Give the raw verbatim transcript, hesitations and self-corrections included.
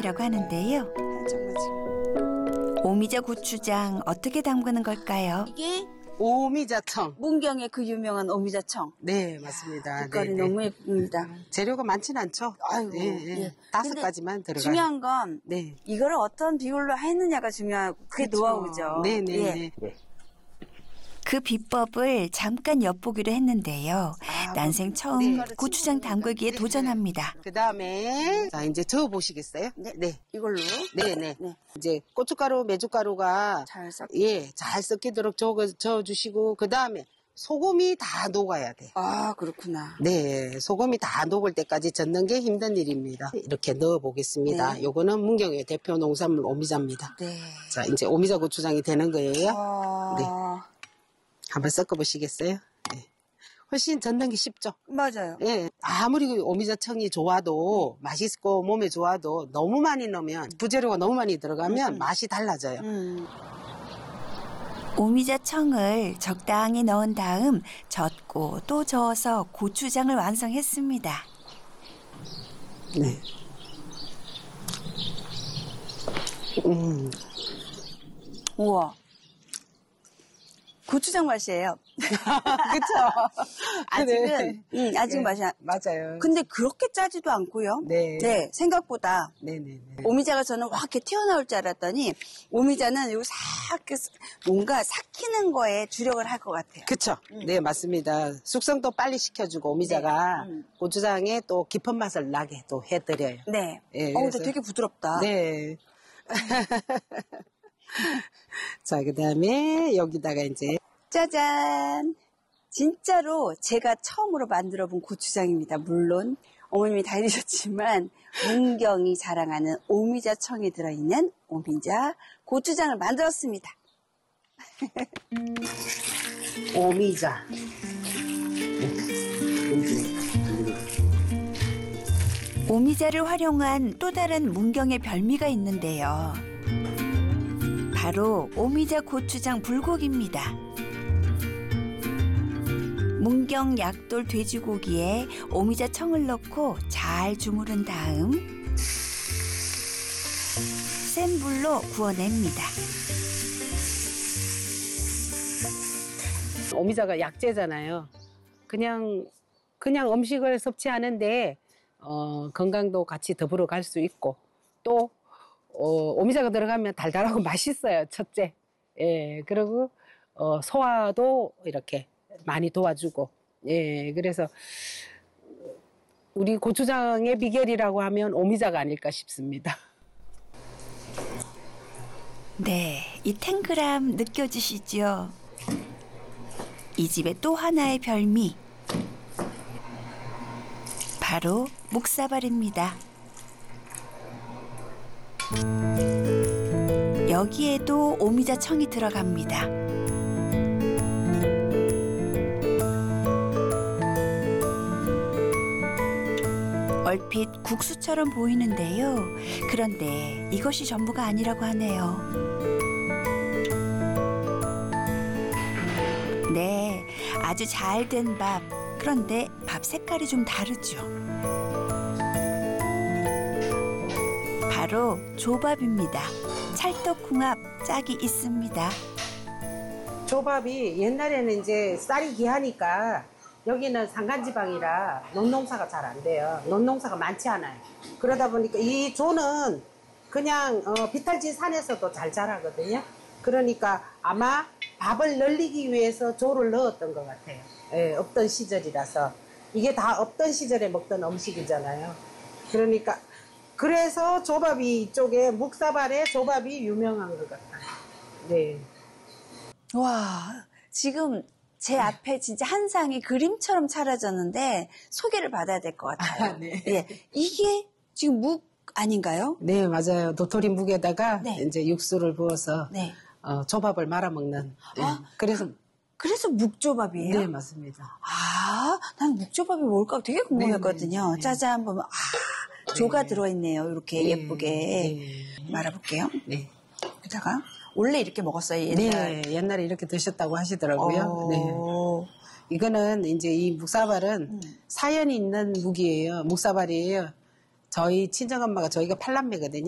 고추장이라고 하는데요. 오미자 고추장 어떻게 담그는 걸까요? 이게 오미자청. 문경의 그 유명한 오미자청. 네, 맞습니다. 색깔이 네, 네. 너무 예쁩니다. 재료가 많진 않죠. 아이고, 네, 네. 예. 다섯 근데 가지만 들어가요. 중요한 건 네. 이거를 어떤 비율로 했느냐가 중요하고 그게 그렇죠. 노하우죠. 네, 네, 예. 네. 그 비법을 잠깐 엿보기로 했는데요. 아, 난생 처음 네. 고추장 담그기에 네, 도전합니다. 그 다음에, 자, 이제 저어 보시겠어요? 네. 네. 이걸로 네, 네. 네. 이제 고춧가루, 메주가루가 잘 섞. 예, 잘 섞이도록 저어, 저어주시고, 그 다음에 소금이 다 녹아야 돼. 아, 그렇구나. 네, 소금이 다 녹을 때까지 젓는 게 힘든 일입니다. 이렇게 넣어 보겠습니다. 네. 요거는 문경의 대표 농산물 오미자입니다. 네. 자, 이제 오미자 고추장이 되는 거예요. 아, 네. 한번 섞어 보시겠어요? 네. 훨씬 젓는 게 쉽죠? 맞아요. 예, 아무리 오미자청이 좋아도 맛있고 몸에 좋아도 너무 많이 넣으면 부재료가 너무 많이 들어가면 음. 맛이 달라져요. 음. 오미자 청을 적당히 넣은 다음 젓고 또 저어서 고추장을 완성했습니다. 네. 음. 우와. 고추장 맛이에요. 그쵸? 아직은, 음, 아직 네, 맛이 안. 맞아요. 근데 그렇게 짜지도 않고요. 네. 네, 생각보다. 네네네. 오미자가 저는 확 이렇게 튀어나올 줄 알았더니, 오미자는 요 싹, 이렇게 뭔가 삭히는 거에 주력을 할 것 같아요. 그쵸? 네, 맞습니다. 숙성도 빨리 시켜주고, 오미자가 네. 음. 고추장에 또 깊은 맛을 나게 또 해드려요. 네. 예, 어, 근데 그래서- 되게 부드럽다. 네. 자, 그 다음에 여기다가 이제 짜잔! 진짜로 제가 처음으로 만들어 본 고추장입니다. 물론 어머님이 다 해주셨지만 문경이 자랑하는 오미자청이 들어있는 오미자 고추장을 만들었습니다. 오미자. 오미자를 활용한 또 다른 문경의 별미가 있는데요. 바로 오미자 고추장 불고기입니다. 문경 약돌 돼지고기에 오미자 청을 넣고 잘 주무른 다음 센 불로 구워냅니다. 오미자가 약재잖아요. 그냥 그냥 음식을 섭취하는데 어, 건강도 같이 더불어 갈 수 있고 또 어, 오미자가 들어가면 달달하고 맛있어요. 첫째. 예, 그리고 어, 소화도 이렇게 많이 도와주고 예, 그래서 우리 고추장의 비결이라고 하면 오미자가 아닐까 싶습니다. 네, 이 탱글함 느껴지시죠? 이 집의 또 하나의 별미, 바로 묵사발입니다. 여기에도 오미자 청이 들어갑니다. 얼핏 국수처럼 보이는데요. 그런데 이것이 전부가 아니라고 하네요. 네, 아주 잘 된 밥. 그런데 밥 색깔이 좀 다르죠. 바로 조밥입니다. 찰떡궁합 짝이 있습니다. 조밥이 옛날에는 이제 쌀이 귀하니까 여기는 산간지방이라 논농사가 잘 안 돼요. 논농사가 많지 않아요. 그러다 보니까 이 조는 그냥 어, 비탈진 산에서도 잘 자라거든요. 그러니까 아마 밥을 널리기 위해서 조를 넣었던 것 같아요. 예, 없던 시절이라서. 이게 다 없던 시절에 먹던 음식이잖아요. 그러니까 그래서 조밥이 이쪽에 묵사발에 조밥이 유명한 것 같아요. 네. 와, 지금 제 앞에 진짜 한 상이 그림처럼 차려졌는데 소개를 받아야 될 것 같아요. 아, 네. 예, 이게 지금 묵 아닌가요? 네, 맞아요. 도토리 묵에다가 네. 이제 육수를 부어서 네. 어, 조밥을 말아 먹는. 네. 아, 그래서 그래서 묵조밥이에요? 네, 맞습니다. 아, 난 묵조밥이 뭘까 되게 궁금했거든요. 네, 네. 짜잔 보면 아, 조가 들어있네요. 이렇게 네, 예쁘게 네. 말아볼게요. 네. 여기다가 원래 이렇게 먹었어요. 옛날. 네, 옛날에 이렇게 드셨다고 하시더라고요. 어. 네. 이거는 이제 이 묵사발은 음. 사연이 있는 묵이에요. 묵사발이에요. 저희 친정엄마가 저희가 팔남매거든요.